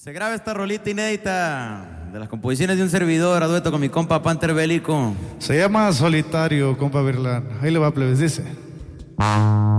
Se graba esta rolita inédita de las composiciones de un servidor a dueto con mi compa Panther Bélico. Se llama Solitario, compa Virlán. Ahí le va, plebes, dice.